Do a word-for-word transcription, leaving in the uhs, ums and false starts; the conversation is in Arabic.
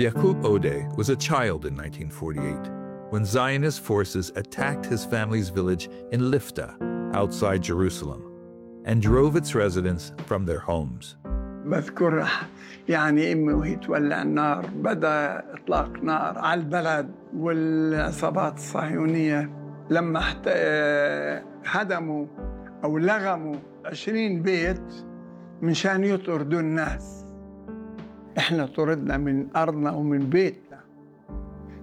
Yaqub Odeh was a child in nineteen forty-eight when Zionist forces attacked his family's village in Lifta, outside Jerusalem, and drove its residents from their homes. بذكر يعني إمي وهي تولع النار، بدأ إطلاق نار على البلد والعصابات الصهيونية لما هدموا أو لغموا عشرين بيت من شان يطردوا الناس. إحنا طردنا من أرضنا ومن بيت